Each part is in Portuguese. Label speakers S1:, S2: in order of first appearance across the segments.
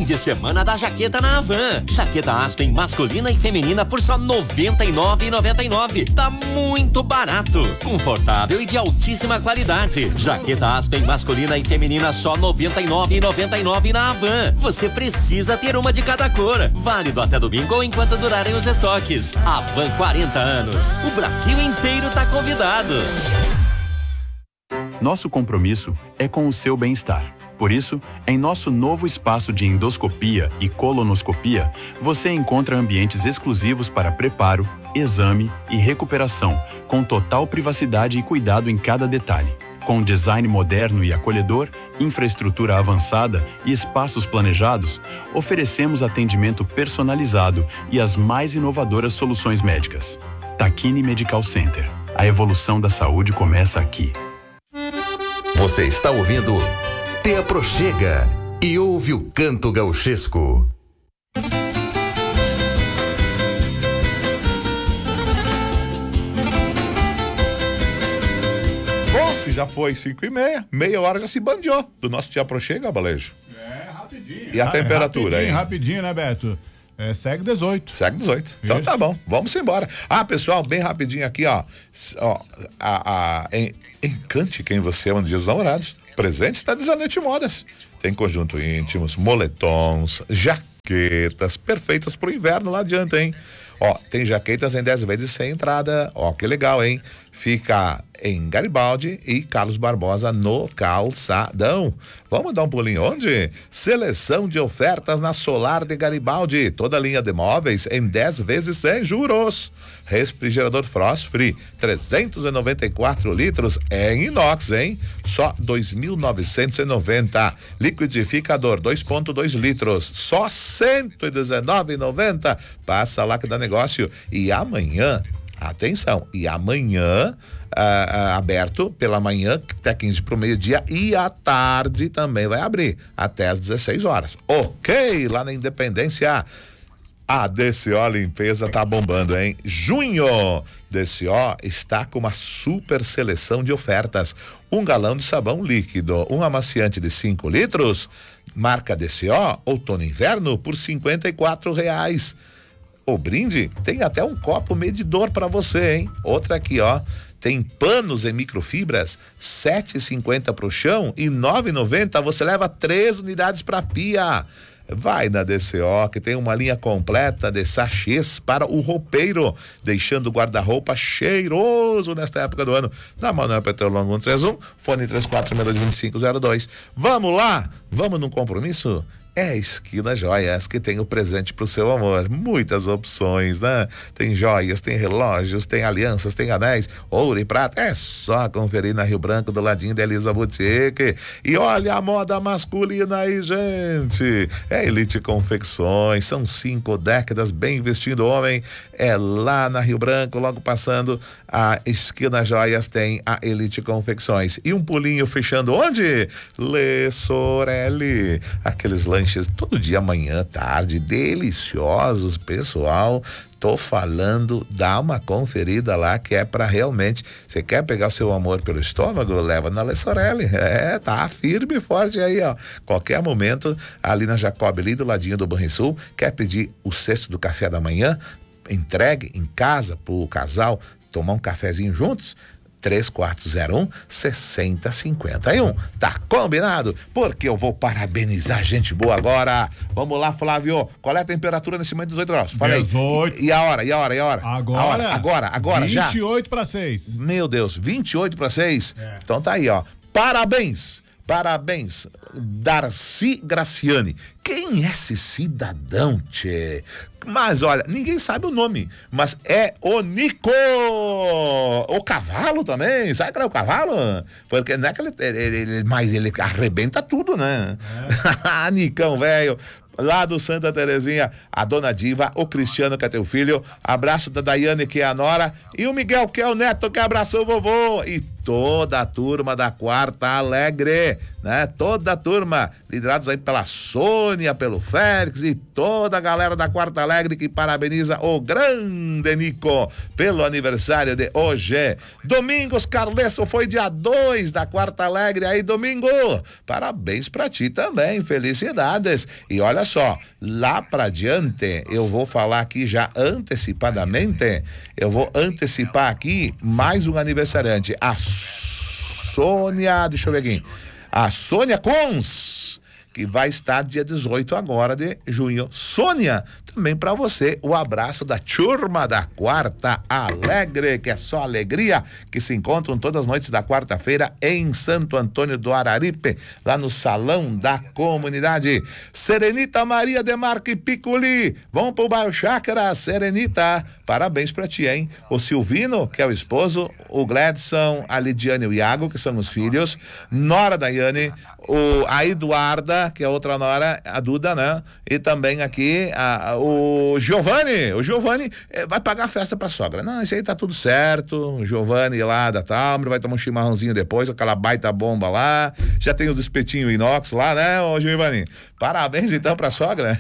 S1: de semana da jaqueta na Havan. Jaqueta Aspen masculina e feminina por só R$ 99,99. Tá muito barato, confortável e de altíssima qualidade. Jaqueta Aspen masculina e feminina só R$ 99,99 na Havan. Você precisa ter uma de cada cor. Válido até domingo ou enquanto durarem os estoques. Havan, 40 anos. O Brasil inteiro tá convidado.
S2: Nosso compromisso é com o seu bem-estar. Por isso, em nosso novo espaço de endoscopia e colonoscopia, você encontra ambientes exclusivos para preparo, exame e recuperação, com total privacidade e cuidado em cada detalhe. Com design moderno e acolhedor, infraestrutura avançada e espaços planejados, oferecemos atendimento personalizado e as mais inovadoras soluções médicas. Takini Medical Center. A evolução da saúde começa aqui.
S3: Você está ouvindo Te Aproxega e ouve o canto gauchesco.
S4: Bom, se já foi 5:30, meia hora já se bandeou do nosso Te Aproxega, Balejo.
S5: Rapidinho.
S4: E a temperatura aí?
S5: Rapidinho, né, Beto? Segue 18.
S4: Segue 18. Então tá bom, vamos embora. Pessoal, bem rapidinho aqui, ó. Encante quem você ama no Dia dos Namorados. Presentes da Desanete Modas. Tem conjunto íntimos, moletons, jaquetas perfeitas pro inverno lá adiante, hein? Tem jaquetas em 10 vezes sem entrada. Que legal, hein? Fica em Garibaldi e Carlos Barbosa no Calçadão. Vamos dar um pulinho onde? Seleção de ofertas na Solar de Garibaldi. Toda linha de móveis em 10 vezes sem juros. Refrigerador Frost Free, 394 litros em inox, hein? Só 2.990. Liquidificador 2.2 litros, só 119,90. Passa lá que dá negócio. E amanhã, atenção, aberto pela manhã até 15 pro meio-dia e à tarde também vai abrir até às 16 horas. Ok, lá na Independência. A DCO Limpeza tá bombando, hein? Junho, DCO está com uma super seleção de ofertas. 1 galão de sabão líquido, um amaciante de 5 litros, marca DCO, outono e inverno, por R$54. O brinde tem até um copo medidor para você, hein? Outra aqui, tem panos em microfibras, R$7,50 pro chão e R$9,90 você leva 3 unidades para pia. Vai na DCO, que tem uma linha completa de sachês para o roupeiro, deixando o guarda-roupa cheiroso nesta época do ano. Na Manuel Petrolongo 131, fone 34622502. Vamos lá? Vamos num compromisso? É a Esquina Joias, que tem o presente pro seu amor. Muitas opções, né? Tem joias, tem relógios, tem alianças, tem anéis, ouro e prata. É só conferir na Rio Branco, do ladinho da Elisa Boutique. E olha a moda masculina aí, gente. É Elite Confecções, são 5 décadas bem vestindo homem. É lá na Rio Branco, logo passando a Esquina Joias, tem a Elite Confecções. E um pulinho fechando onde? Le Sorelli. Aqueles lanches todo dia, manhã, tarde, deliciosos, pessoal. Tô falando, dá uma conferida lá, que é pra realmente, você quer pegar o seu amor pelo estômago, leva na Le Sorelli. Tá firme e forte aí, qualquer momento, ali na Jacob, ali do ladinho do Banrisul, quer pedir o cesto do café da manhã, entregue em casa pro casal tomar um cafezinho juntos, 3401-6051. Tá combinado? Porque eu vou parabenizar gente boa agora. Vamos lá, Flávio. Qual é a temperatura nesse momento? 18 graus. Falei.
S5: 18.
S4: E a hora?
S5: Agora
S4: já.
S5: 28 para 6.
S4: Meu Deus, 28 para 6. Então tá aí, Parabéns, Darcy Graciani. Quem é esse cidadão, tchê? Mas olha, ninguém sabe o nome, mas é o Nico, o cavalo também, sabe que é o cavalo? Porque não é que mas ele arrebenta tudo, né? Nicão, velho. Lá do Santa Terezinha, a dona Diva, o Cristiano, que é teu filho, abraço da Daiane, que é a nora, e o Miguel, que é o neto, que abraçou o vovô, e toda a turma da Quarta Alegre, né? Toda a turma, liderados aí pela Sônia, pelo Félix e toda a galera da Quarta Alegre que parabeniza o grande Nico pelo aniversário de hoje. Domingos Carlesso foi dia 2 da Quarta Alegre aí, domingo. Parabéns pra ti também, felicidades. E olha só, lá pra diante, eu vou falar aqui já antecipadamente, eu vou antecipar aqui mais um aniversariante, a Sônia, deixa eu ver aqui, a Sônia Cons, que vai estar dia 18 agora de junho. Sônia, também para você o abraço da turma da Quarta Alegre, que é só alegria, que se encontram todas as noites da quarta-feira em Santo Antônio do Araripe, lá no Salão da Comunidade. Serenita Maria Demarque Piccoli, vamos pro bairro Chácara, Serenita, parabéns pra ti, hein? O Silvino, que é o esposo, o Gladson, a Lidiane e o Iago, que são os filhos, Nora Daiane, a Eduarda, que é outra nora, a Duda, né? E também aqui o Giovanni vai pagar a festa pra sogra. Não, isso aí tá tudo certo. O Giovanni lá da Talmer vai tomar um chimarrãozinho depois, aquela baita bomba lá. Já tem os espetinhos inox lá, né, ô Giovanni? Parabéns então pra sogra.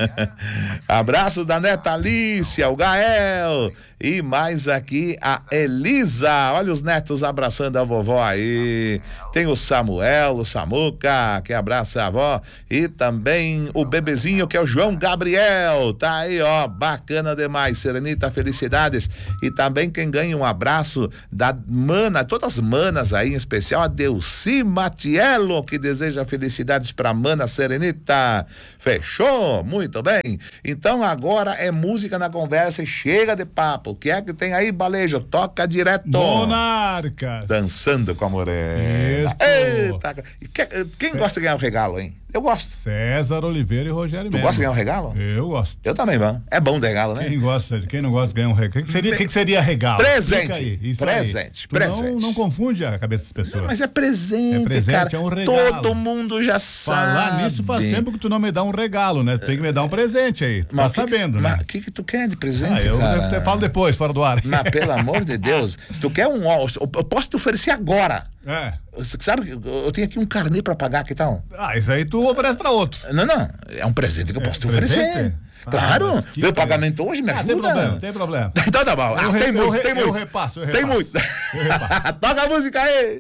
S4: Abraços da neta Alicia, o Gael e mais aqui a Elisa. Olha os netos abraçando a vovó aí. Tem o Samuel, o Samuca, que abraça a avó, e também o bebezinho, que é o João Gabriel. Tá aí, ó, bacana demais. Serenita, felicidades. E também quem ganha um abraço da mana, todas as manas aí, em especial a Delci Matiello, que deseja felicidades pra mana Serenita. Fechou? Muito bem. Então agora é música na conversa e chega de papo. O que é que tem aí, Balejo? Toca direto.
S5: Monarcas.
S4: Dançando com a morena.
S5: Isso.
S4: Eita. Quem gosta de ganhar um regalo, hein? Eu gosto.
S5: César Oliveira e Rogério
S4: Tu
S5: Melo.
S4: gosta de ganhar um regalo?
S5: Eu gosto.
S4: Eu também, mano. É bom de regalo, né?
S5: Quem não gosta de ganhar um regalo? O que seria regalo?
S4: Presente.
S5: Aí, isso
S4: Presente.
S5: aí.
S4: Presente.
S5: Não confunde a cabeça das pessoas.
S4: Mas é presente,
S5: É presente,
S4: cara.
S5: é um regalo.
S4: Todo mundo já sabe.
S5: Falar nisso faz tempo que tu não me dá um regalo, né? Tu tem que me dar um presente aí. Tu tá sabendo, né?
S4: Mas o que tu quer de presente,
S5: eu
S4: cara?
S5: falo depois, fora do ar.
S4: Mas pelo amor de Deus, se tu quer eu posso te oferecer agora.
S5: É.
S4: Você sabe que eu tenho aqui um carnê pra pagar, que tal?
S5: Isso aí tu oferece pra outro.
S4: Não, é um presente que eu posso te oferecer.
S5: Presente?
S4: Claro, meu pagamento hoje me ajuda.
S5: Tem problema.
S4: Então tá bom. Tem muito.
S5: Eu repasso.
S4: Tem muito. Toca a música aí.